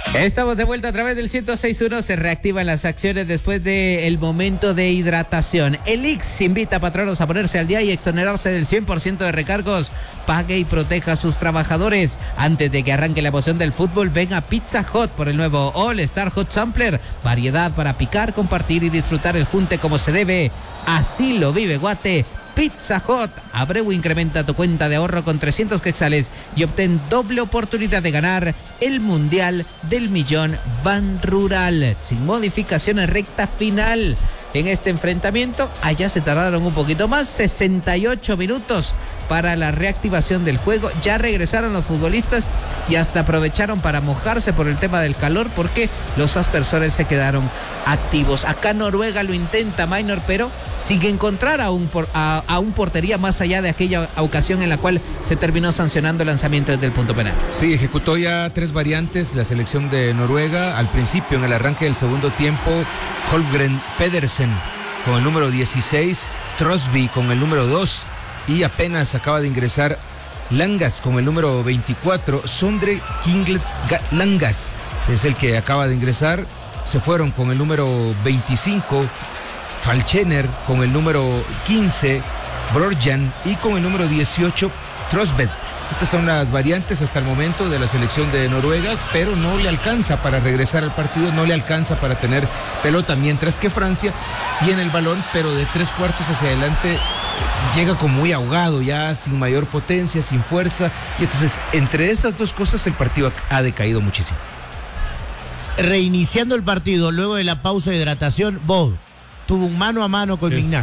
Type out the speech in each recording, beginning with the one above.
Estamos de vuelta a través del 106.1. Se reactivan las acciones después del momento de hidratación. El IX invita a patronos a ponerse al día y exonerarse del 100% de recargos. Pague y proteja a sus trabajadores. Antes de que arranque la emoción del fútbol, ven a Pizza Hut por el nuevo All Star Hot Sampler. Variedad para picar, compartir y disfrutar el junte como se debe. Así lo vive Guate. Pizza Hut. Abre o incrementa tu cuenta de ahorro con 300 quetzales y obtén doble oportunidad de ganar el Mundial del Millón Ban Rural. Sin modificaciones, recta final. En este enfrentamiento, allá se tardaron un poquito más, 68 minutos para la reactivación del juego. Ya regresaron los futbolistas y hasta aprovecharon para mojarse por el tema del calor porque los aspersores se quedaron activos. Acá Noruega lo intenta, Minor, pero sin encontrar a un portería más allá de aquella ocasión en la cual se terminó sancionando el lanzamiento desde el punto penal. Sí, ejecutó ya 3 variantes la selección de Noruega. Al principio, en el arranque del segundo tiempo, Holmgren Pedersen con el número 16, Trosby con el número 2 y apenas acaba de ingresar Langas con el número 24, Sondre Kinglet Langas es el que acaba de ingresar. Se fueron con el número 25, Falchener con el número 15, Brorjan y con el número 18, Trosbed. Estas son las variantes hasta el momento de la selección de Noruega, pero no le alcanza para regresar al partido, no le alcanza para tener pelota, mientras que Francia tiene el balón, pero de 3/4 hacia adelante llega como muy ahogado, ya sin mayor potencia, sin fuerza, y entonces entre esas dos cosas el partido ha decaído muchísimo. Reiniciando el partido luego de la pausa de hidratación, Bob tuvo un mano a mano con Mignan.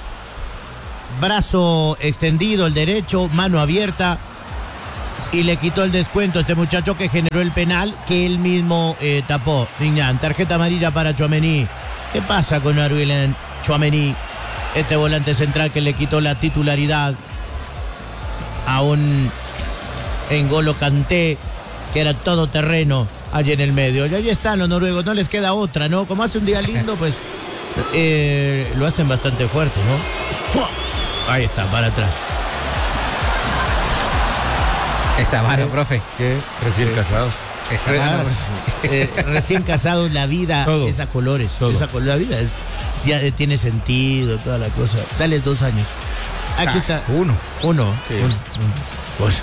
Brazo extendido, el derecho, mano abierta, y le quitó el descuento a este muchacho que generó el penal que él mismo tapó. Mignan, tarjeta amarilla para Tchouaméni. ¿Qué pasa con Aurélien Tchouaméni? Este volante central que le quitó la titularidad a un N'Golo Kanté, que era todoterreno allí en el medio. Y ahí están los noruegos, no les queda otra, ¿no? Como hace un día lindo, pues lo hacen bastante fuerte, ¿no? ¡Fua! Ahí está, para atrás. Esa mano, profe. ¿Qué? Recién casados. Esa mano. Recién casados, la vida todo, es a colores. todo. La vida es, ya tiene sentido, toda la cosa. Dale 2 años. Aquí está. Uno. Sí. Uno. Pues,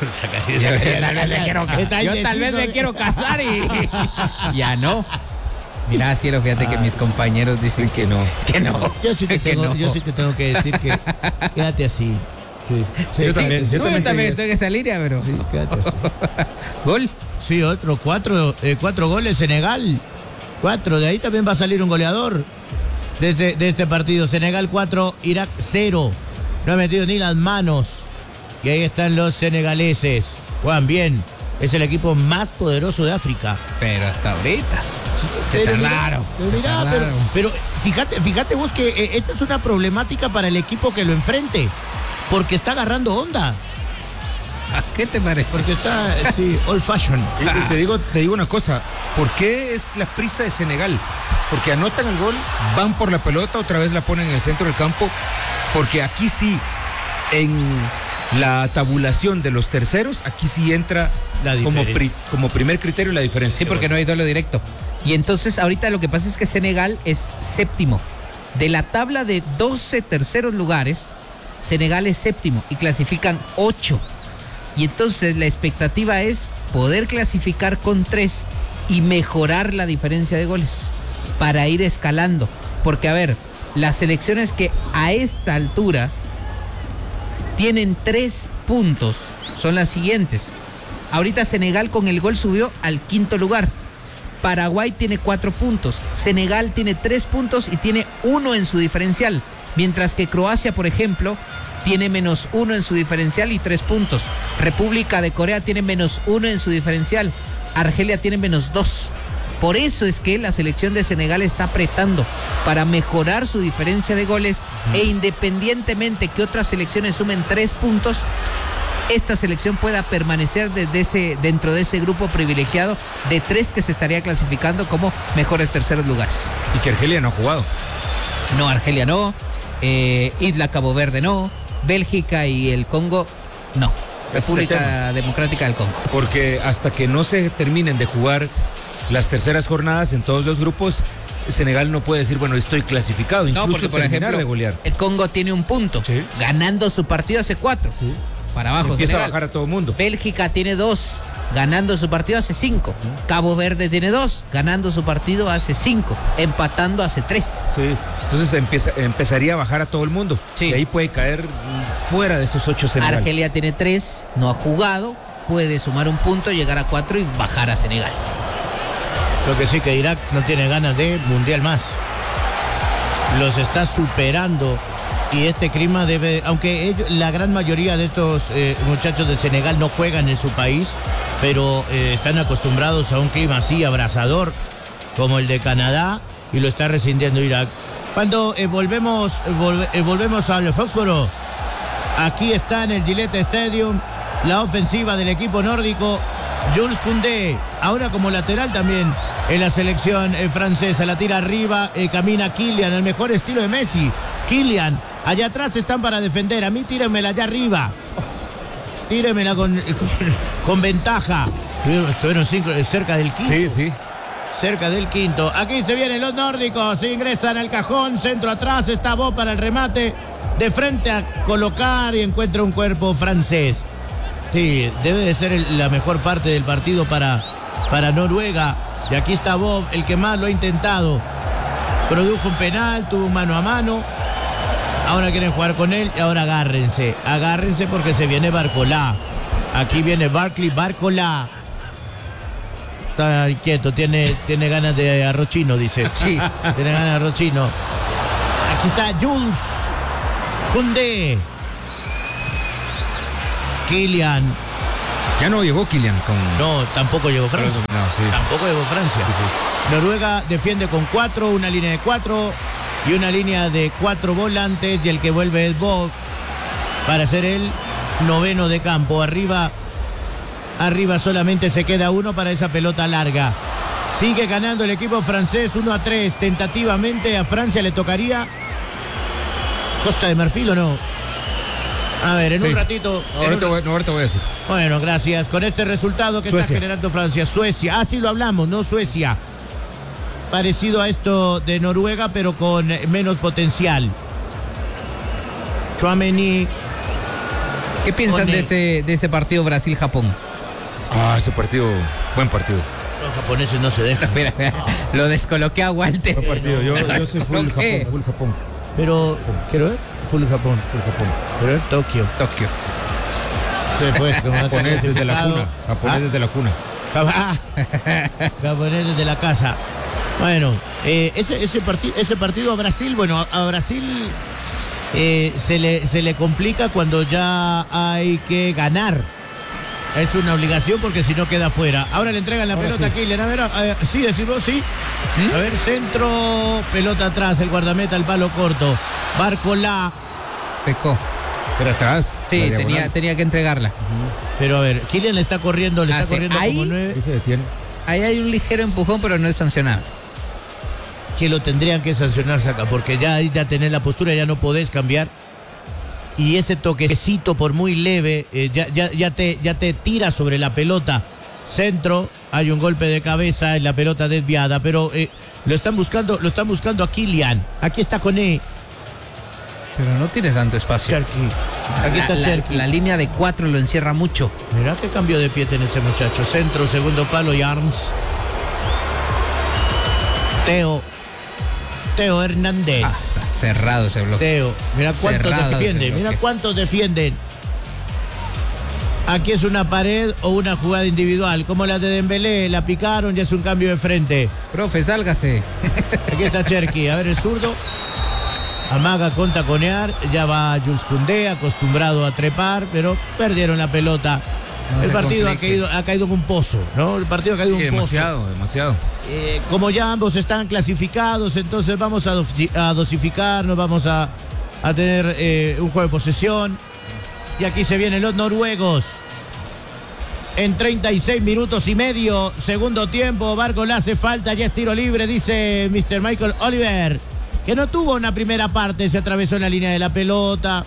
Yo tal vez me quiero casar y ya no. Mira, Cielo, fíjate que mis compañeros dicen que no. Que no. Yo sí te tengo que decir que quédate así. Sí. Yo también estoy en esa línea, pero Sí, quédate así. ¿Gol? Sí, otro, 4 goles Senegal. 4, de ahí también va a salir un goleador de este partido. Senegal 4, Irak 0. No ha metido ni las manos. Y ahí están los senegaleses. Juegan bien. Es el equipo más poderoso de África. Pero hasta ahorita. Se tardaron. Pero fíjate vos que esta es una problemática para el equipo que lo enfrente. Porque está agarrando onda. ¿Qué te parece? Porque está, sí, old fashion. Te digo una cosa. ¿Por qué es la prisa de Senegal? Porque anotan el gol, van por la pelota, otra vez la ponen en el centro del campo. Porque aquí sí, en la tabulación de los terceros, aquí sí entra como primer criterio la diferencia. Sí, porque no hay duelo directo. Y entonces ahorita lo que pasa es que Senegal es séptimo. De la tabla de 12 terceros lugares, Senegal es séptimo y clasifican 8. Y entonces la expectativa es poder clasificar con 3 y mejorar la diferencia de goles para ir escalando. Porque, a ver, las selecciones que a esta altura tienen 3 puntos son las siguientes. Ahorita Senegal con el gol subió al 5º lugar. Paraguay tiene 4 puntos. Senegal tiene 3 puntos y tiene 1 en su diferencial. Mientras que Croacia, por ejemplo, tiene -1 en su diferencial y 3 puntos. República de Corea tiene -1 en su diferencial. Argelia tiene -2. Por eso es que la selección de Senegal está apretando para mejorar su diferencia de goles e independientemente que otras selecciones sumen 3 puntos, esta selección pueda permanecer dentro de ese grupo privilegiado de 3 que se estaría clasificando como mejores terceros lugares. Y que Argelia no ha jugado. No, Argelia no. Isla Cabo Verde no. Bélgica y el Congo no. República Democrática del Congo. Porque hasta que no se terminen de jugar las terceras jornadas en todos los grupos, Senegal no puede decir, bueno, estoy clasificado, incluso No, porque por terminar ejemplo, de golear. el Congo tiene un punto. Sí. Ganando su partido hace 4. Sí. Para abajo. Empieza Senegal. a bajar a todo el mundo. Bélgica tiene 2. Ganando su partido hace 5. Cabo Verde tiene 2. Ganando su partido hace 5. Empatando hace 3. Sí. Entonces empezaría a bajar a todo el mundo. Sí. Y ahí puede caer fuera de esos 8 Senegal. Argelia tiene 3. No ha jugado. Puede sumar un punto, llegar a 4 y bajar a Senegal. Lo que sí que Irak no tiene ganas de mundial más. Los está superando y este clima debe, aunque la gran mayoría de estos muchachos de Senegal no juegan en su país, pero están acostumbrados a un clima así abrasador como el de Canadá y lo está rescindiendo Irak. Cuando volvemos al Foxboro, aquí está en el Gillette Stadium la ofensiva del equipo nórdico. Jules Koundé, ahora como lateral también en la selección francesa, la tira arriba, camina Kylian, el mejor estilo de Messi. Kylian, allá atrás están para defender, a mí tírenmela allá arriba. Tírenmela con ventaja. Estuvieron cerca del quinto. Sí, sí. Cerca del quinto. Aquí se vienen los nórdicos, se ingresan al cajón, centro atrás, está Bo para el remate, de frente a colocar y encuentra un cuerpo francés. Sí, debe de ser la mejor parte del partido para Noruega. Y aquí está Bob, el que más lo ha intentado. Produjo un penal, tuvo mano a mano. Ahora quieren jugar con él y ahora agárrense. Agárrense porque se viene Barcolá. Aquí viene Barcolá. Está inquieto, tiene ganas de arroz chino, dice. Sí. Tiene ganas de arroz chino. Aquí está Jules Koundé. Kylian. Ya no llegó Kylian con... No, tampoco llegó Francia. No, sí. Tampoco llegó Francia. Sí, sí. Noruega defiende con 4, una línea de 4 y una línea de 4 volantes y el que vuelve es Bob para ser el noveno de campo. Arriba solamente se queda uno para esa pelota larga. Sigue ganando el equipo francés 1-3. Tentativamente a Francia le tocaría Costa de Marfil o no. A ver, en un ratito. Ahorita voy a decir. Bueno, gracias. Con este resultado que Suecia. está generando Francia. Suecia. Ah, sí lo hablamos, no Suecia. Parecido a esto de Noruega, pero con menos potencial. Tchouaméni. ¿Qué piensan Pone- de ese partido Brasil-Japón? Ah, ese partido, buen partido. Los japoneses no se dejan. Espera, lo descoloqué a Walter. Buen partido. Yo Lo soy full descoloqué. Japón, full Japón. Pero, quiero ver. Full Japón. Quiero ver Tokio. Tokio. Sí, pues, como está Japonés desde la clasificado. cuna. Japonés desde la cuna. Japonés desde la casa. Bueno, ese partido a Brasil, bueno, a Brasil se le complica cuando ya hay que ganar. Es una obligación porque si no queda fuera. Ahora le entregan la pelota a Kylian. A ver, sí, decimos, sí. A ver, centro, pelota atrás, el guardameta, el palo corto. Barcolá. Pecó. Pero atrás. Sí, la diagonal. tenía que entregarla. Pero a ver, Kylian le está corriendo Ah, sí. Ahí- como 9. Y se detiene. Ahí hay un ligero empujón, pero no es sancionable. Que lo tendrían que sancionar, Saca, porque ya tenés la postura, ya no podés cambiar. Y ese toquecito, por muy leve, ya te tira sobre la pelota. Centro, hay un golpe de cabeza en la pelota desviada, pero lo están buscando a Kylian. Aquí está Koné. Pero no tiene tanto espacio. Cherki. Aquí está Cherki. La línea de 4 lo encierra mucho. Mirá qué cambio de pie tiene ese muchacho. Centro, segundo palo y Arms. Teo Hernández. Ah, está cerrado ese bloque. Teo, mira cuántos Cerrado defienden, ese mira bloque. cuántos defienden. Aquí es una pared o una jugada individual, como la de Dembélé, la picaron, ya es un cambio de frente. Profe, sálgase. Aquí está Cherki, a ver el zurdo. Amaga con taconear, ya va Jules Koundé, acostumbrado a trepar, pero perdieron la pelota. No El se partido complique. ha caído en un pozo, ¿no? El partido ha caído en un pozo. Demasiado. Como ya ambos están clasificados, entonces vamos a dosificarnos, vamos a tener un juego de posesión. Y aquí se vienen los noruegos. En 36 minutos y medio, segundo tiempo, Barcolá hace falta, ya es tiro libre, dice Mr. Michael Oliver, que no tuvo una primera parte, se atravesó en la línea de la pelota.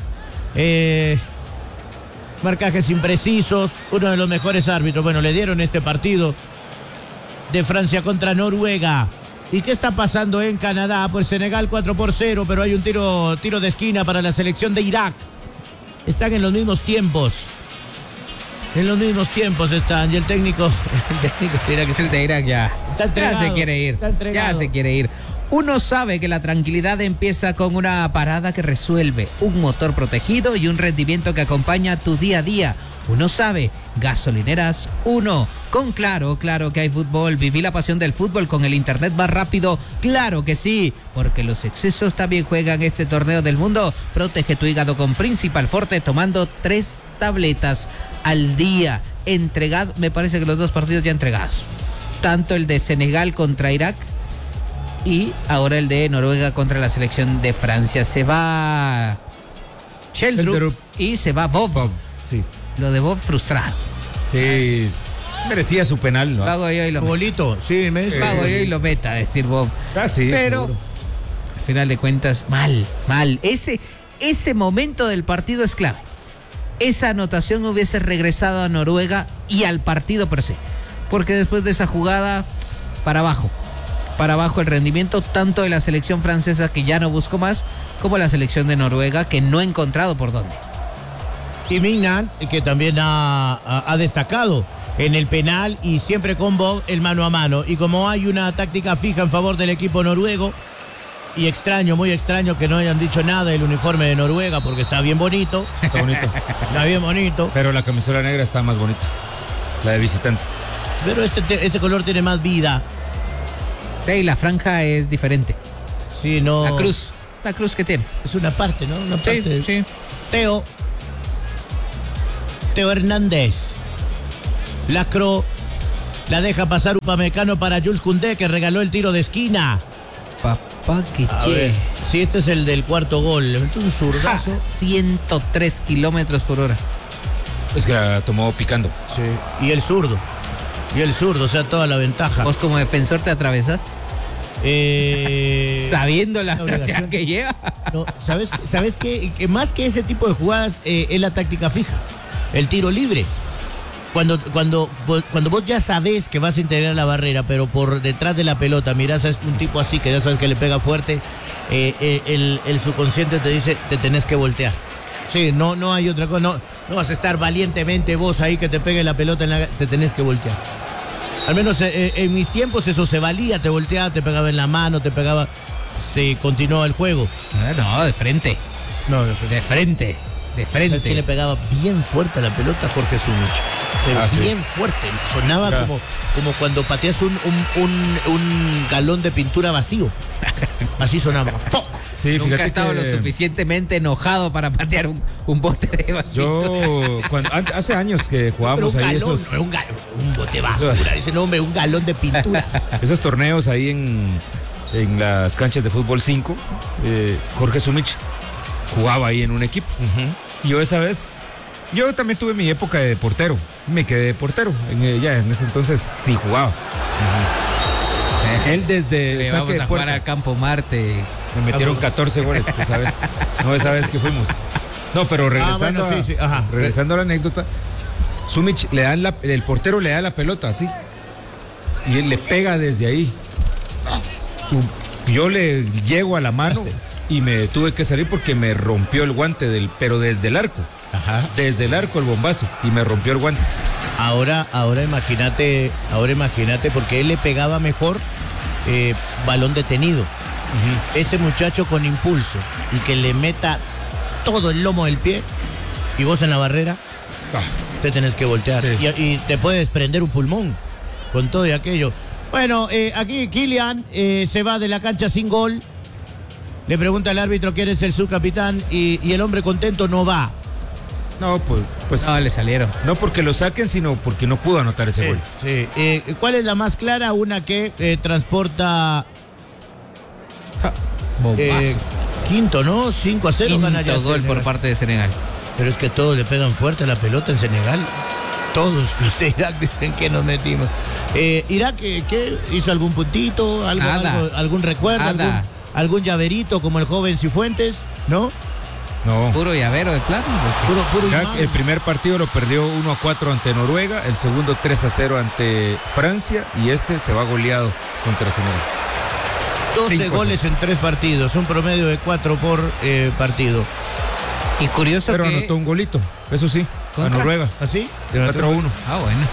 Marcajes imprecisos, uno de los mejores árbitros. Bueno, le dieron este partido de Francia contra Noruega. ¿Y qué está pasando en Canadá? Pues Senegal 4-0, pero hay un tiro de esquina para la selección de Irak. Están en los mismos tiempos. En los mismos tiempos están. Y el técnico dirá que El de Irak ya se quiere ir. Ya se quiere ir. Uno sabe que la tranquilidad empieza con una parada que resuelve, un motor protegido y un rendimiento que acompaña tu día a día. Uno sabe, gasolineras Uno. Con claro que hay fútbol. Viví la pasión del fútbol con el internet más rápido. Claro que sí, porque los excesos también juegan este torneo del mundo. Protege tu hígado con Principal Forte tomando 3 tabletas al día. Entregado, me parece que los 2 partidos ya entregados. Tanto el de Senegal contra Irak y ahora el de Noruega contra la selección de Francia. Se va Sheldrup y se va Bob. Sí. Lo de Bob frustrado. Sí, merecía su penal, ¿no? Lo hago yo y lo meto. Bolito, sí, Lo hago yo y lo meta, decir Bob. Ah, sí, pero seguro. al final de cuentas, mal. Ese momento del partido es clave. Esa anotación hubiese regresado a Noruega y al partido per se. Porque después de esa jugada, para abajo el rendimiento tanto de la selección francesa, que ya no buscó más, como la selección de Noruega, que no ha encontrado por dónde. Y Mignan, que también ha destacado en el penal y siempre con Bob el mano a mano. Y como hay una táctica fija en favor del equipo noruego, y muy extraño que no hayan dicho nada del uniforme de Noruega, porque está bien bonito. Está bonito. Está bien bonito. Pero la camisola negra está más bonita. La de visitante. Pero este color tiene más vida. Y la franja es diferente. Sí, no. La cruz que tiene. Es una parte, ¿no? Una parte. Sí. Teo Hernández. Lacro. La deja pasar Upamecano para Jules Koundé, que regaló el tiro de esquina. Papá que A ver, sí, este es el del cuarto gol. Le metió un zurdazo. 103 kilómetros por hora. Es que la tomó picando. Sí. Y el zurdo, o sea, toda la ventaja. ¿Vos como defensor te atravesás? Sabiendo la velocidad que lleva. No, ¿sabes qué? Que más que ese tipo de jugadas es la táctica fija. El tiro libre. Cuando vos ya sabés que vas a integrar la barrera, pero por detrás de la pelota mirás a un tipo así que ya sabes que le pega fuerte, el subconsciente te dice, te tenés que voltear. Sí, no hay otra cosa. No vas a estar valientemente vos ahí que te pegue la pelota, te tenés que voltear. Al menos en mis tiempos eso se valía, te volteaba, te pegaba en la mano, se continuaba el juego. No, de frente. No, de frente. ¿Sabes quién le pegaba bien fuerte a la pelota? Jorge Zúñiga. Pero bien fuerte. Sonaba como cuando pateas un galón de pintura vacío. Así sonaba. ¡Poc! Sí, nunca he estado lo suficientemente enojado para patear un bote de basura. Yo, hace años que jugábamos ahí galón, esos... un bote de basura, ese nombre, un galón de pintura. Esos torneos ahí en las canchas de fútbol 5, Jorge Zúñiga jugaba ahí en un equipo. Y yo esa vez, yo también tuve mi época de portero. Me quedé de portero. Ya en ese entonces sí jugaba. Él desde Le vamos a jugar al Campo Marte. Me metieron 14 goles esa vez. No, esa vez que fuimos. No, pero regresando, regresando a la anécdota, Zúñiga el portero le da la pelota así. Y él le pega desde ahí. Yo le llego a la mano y me tuve que salir porque me rompió el guante pero desde el arco. Desde el arco el bombazo y me rompió el guante. Ahora imagínate porque él le pegaba mejor balón detenido. Ese muchacho con impulso y que le meta todo el lomo del pie y vos en la barrera, te tenés que voltear. Sí. Y te puede desprender un pulmón con todo y aquello. Bueno, aquí Kylian se va de la cancha sin gol. Le pregunta al árbitro quién es el subcapitán y el hombre contento no va. No, pues no le salieron. No porque lo saquen, sino porque no pudo anotar ese gol. Sí. ¿Cuál es la más clara? Una que transporta quinto, ¿no? 5-0 gana ya gol Senegal. por parte de Senegal. Pero es que todos le pegan fuerte a la pelota en Senegal. Todos los de Irak dicen que nos metimos. Irak, ¿qué? ¿Hizo algún puntito? ¿Algún recuerdo? ¿Algún llaverito como el joven Cifuentes? ¿No? No. Puro llavero de plano. Puro Irak, imán. el primer partido lo perdió 1-4 ante Noruega, el segundo 3-0 ante Francia y este se va goleado contra Senegal. 12 5-0. goles en 3 partidos, un promedio de 4 por partido. Y curioso Pero que... anotó un golito, eso sí, a ¿Contra? Noruega. ¿Así? 4-1. Ah, bueno.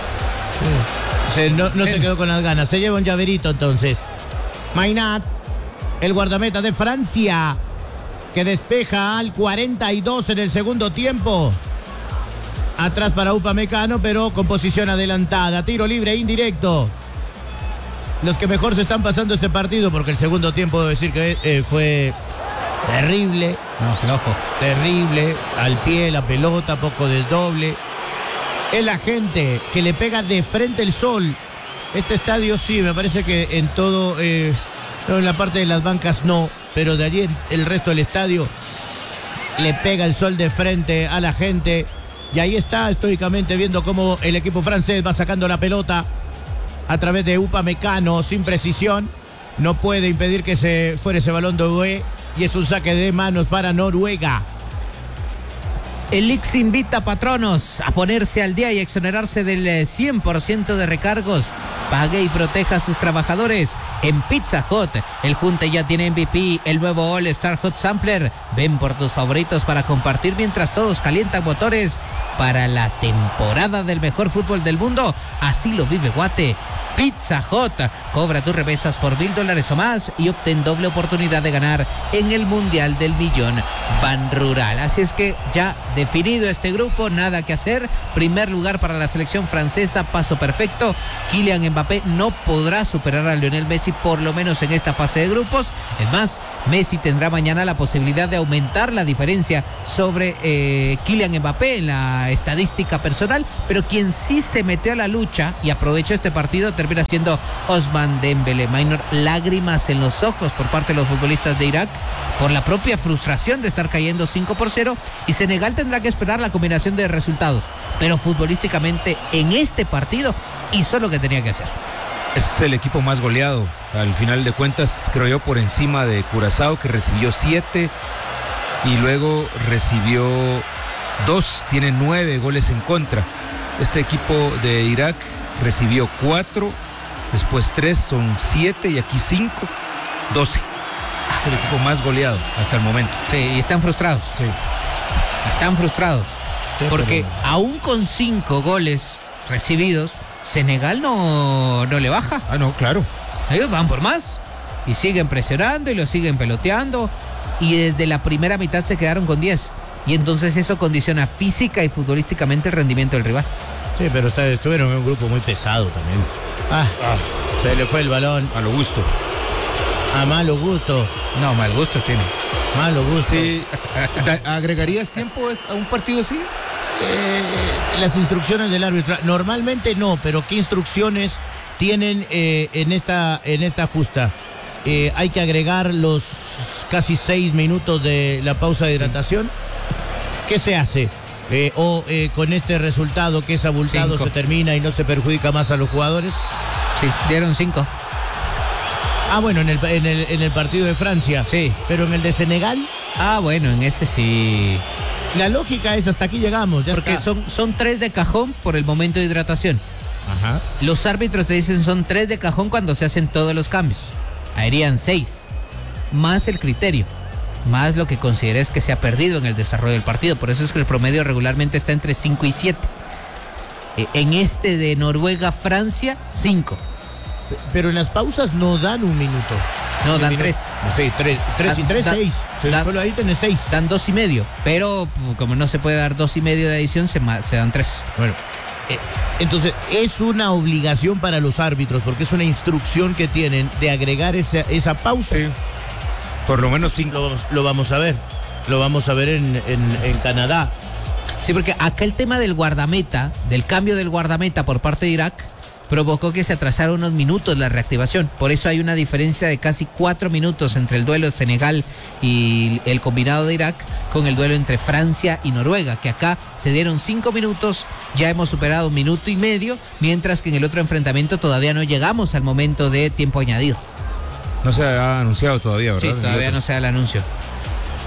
No se quedó con las ganas. Se lleva un llaverito entonces. Mainat, el guardameta de Francia, que despeja al 42 en el segundo tiempo. Atrás para Upamecano, pero con posición adelantada. Tiro libre indirecto. Los que mejor se están pasando este partido, porque el segundo tiempo debo decir que fue terrible. No, flojo. Terrible, al pie, la pelota, poco desdoble. Es la gente que le pega de frente el sol. Este estadio sí, me parece que en todo, no, en la parte de las bancas no, pero de allí el resto del estadio le pega el sol de frente a la gente. Y ahí está, estoicamente viendo cómo el equipo francés va sacando la pelota a través de Upamecano sin precisión. No puede impedir que se fuera ese balón de Oe. Y es un saque de manos para Noruega. El Ix invita a patronos a ponerse al día y exonerarse del 100% de recargos. Pague y proteja a sus trabajadores. En Pizza Hut, el Junte ya tiene MVP, el nuevo All Star Hot Sampler. Ven por tus favoritos para compartir mientras todos calientan motores para la temporada del mejor fútbol del mundo. Así lo vive Guate. Pizza Hut. Cobra tus remesas por $1,000 o más y obtén doble oportunidad de ganar en el Mundial del Millón Ban Rural. Así es que ya definido este grupo, nada que hacer. Primer lugar para la selección francesa, paso perfecto. Kylian Mbappé no podrá superar a Lionel Messi, por lo menos en esta fase de grupos. Es más, Messi tendrá mañana la posibilidad de aumentar la diferencia sobre Kylian Mbappé en la estadística personal, pero quien sí se metió a la lucha y aprovechó este partido termina siendo Ousmane Dembélé. Minor, lágrimas en los ojos por parte de los futbolistas de Irak por la propia frustración de estar cayendo 5-0, y Senegal tendrá que esperar la combinación de resultados, pero futbolísticamente en este partido hizo lo que tenía que hacer. Es el equipo más goleado, al final de cuentas, creo yo, por encima de Curazao, que recibió 7 y luego recibió 2, tiene 9 goles en contra. Este equipo de Irak recibió 4, después 3, son 7 y aquí 5, 12. Es el equipo más goleado hasta el momento. Sí, y están frustrados. Sí. Están frustrados. Sí, Porque pero... aún con 5 goles recibidos, Senegal no le baja. Ah, no, claro. Ellos van por más y siguen presionando y lo siguen peloteando, y desde la primera mitad se quedaron con 10, y entonces eso condiciona física y futbolísticamente el rendimiento del rival. Sí, pero estuvieron en un grupo muy pesado también. Se le fue el balón. A lo gusto. A malo gusto. No, mal gusto tiene. Malo gusto. Sí. ¿Agregarías tiempo a un partido así? Las instrucciones del árbitro. Normalmente no, pero ¿qué instrucciones tienen en esta justa? Hay que agregar los casi 6 minutos de la pausa de hidratación. ¿Qué se hace? Con este resultado que es abultado 5. se termina y no se perjudica más a los jugadores. Sí, dieron 5. Ah, bueno, en el partido de Francia. Sí. Pero en el de Senegal, Ah, bueno, en ese sí. la lógica es hasta aquí llegamos. Ya Porque está. son 3 de cajón por el momento de hidratación. Ajá. Los árbitros te dicen son 3 de cajón cuando se hacen todos los cambios. Harían 6. Más el criterio. Más lo que consideres que se ha perdido en el desarrollo del partido. Por eso es que el promedio regularmente está entre 5 y 7. En este de Noruega-Francia, 5. Pero en las pausas no dan un minuto. No, dan minuto. 3. Sí, 3 y 3, 6. da- Solo ahí tenés 6. Dan 2,5. Pero como no se puede dar 2,5 de adición, se dan 3. Bueno, entonces es una obligación para los árbitros, porque es una instrucción que tienen de agregar esa pausa. Sí. Por lo menos 5. Lo vamos a ver. Lo vamos a ver en Canadá. Sí, porque acá el tema del guardameta, del cambio del guardameta por parte de Irak, provocó que se atrasara unos minutos la reactivación. Por eso hay una diferencia de casi 4 minutos entre el duelo de Senegal y el combinado de Irak con el duelo entre Francia y Noruega, que acá se dieron 5 minutos, ya hemos superado 1,5 minutos, mientras que en el otro enfrentamiento todavía no llegamos al momento de tiempo añadido. No se ha anunciado todavía, ¿verdad? Sí, todavía no se da el anuncio.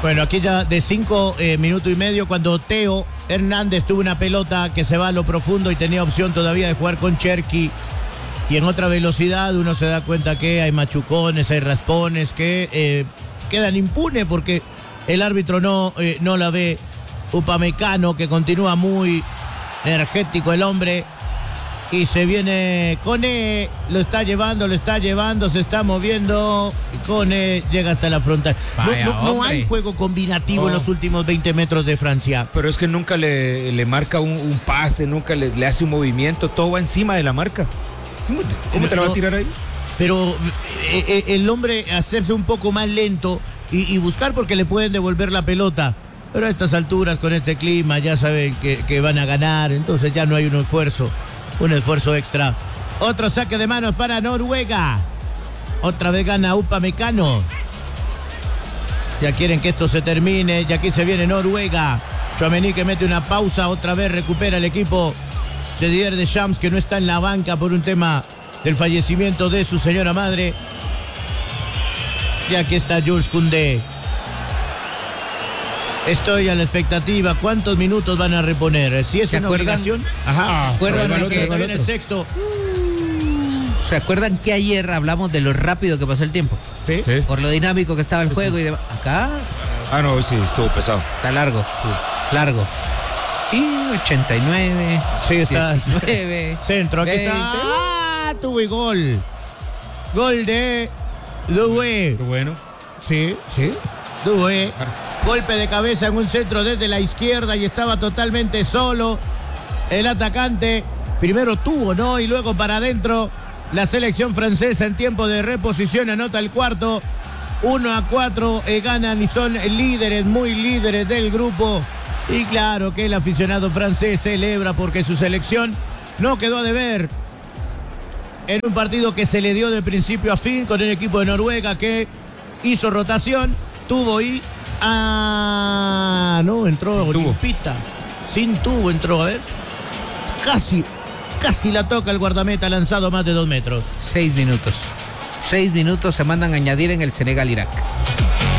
Bueno, aquí ya de 5 minutos y medio, cuando Teo Hernández tuvo una pelota que se va a lo profundo y tenía opción todavía de jugar con Cherki. Y en otra velocidad uno se da cuenta que hay machucones, hay raspones que quedan impunes porque el árbitro no la ve. Upamecano, que continúa muy energético el hombre. Y se viene Koné, lo está llevando, se está moviendo. Koné llega hasta la frontal. No hay juego combinativo en los últimos 20 metros de Francia. Pero es que nunca le marca un pase, nunca le hace un movimiento, todo va encima de la marca. ¿Cómo te la va a tirar ahí? Pero el hombre hacerse un poco más lento y buscar porque le pueden devolver la pelota. Pero a estas alturas, con este clima, ya saben que van a ganar, entonces ya no hay un esfuerzo extra. Otro saque de manos para Noruega. Otra vez gana Upamecano. Ya quieren que esto se termine. Y aquí se viene Noruega. Tchouaméni que mete una pausa. Otra vez recupera el equipo de Didier Deschamps, que no está en la banca por un tema del fallecimiento de su señora madre. Y aquí está Jules Koundé. Estoy a la expectativa. ¿Cuántos minutos van a reponer? Si es una obligación. Ajá. ¿Se acuerdan que viene el sexto? ¿Se acuerdan que ayer hablamos de lo rápido que pasó el tiempo? Sí. Por lo dinámico que estaba el juego y demás. Acá. No, sí, estuvo pesado. Está largo. Sí. Largo. Y 89. Sí, está. 19. Centro, aquí 20. está. Tuve gol. Gol de Doué. Bueno. Sí. Doué. Golpe de cabeza en un centro desde la izquierda y estaba totalmente solo el atacante. Primero tuvo, ¿no? Y luego para adentro. La selección francesa en tiempo de reposición anota el cuarto. 1-4 ganan y son líderes, muy líderes del grupo. Y claro que el aficionado francés celebra porque su selección no quedó a deber en un partido que se le dio de principio a fin con el equipo de Noruega, que hizo rotación, tuvo y... no, entró limpita. Sin tubo entró, a ver. Casi la toca el guardameta, lanzado más de 2 metros. 6 minutos. 6 minutos se mandan a añadir en el Senegal-Irak.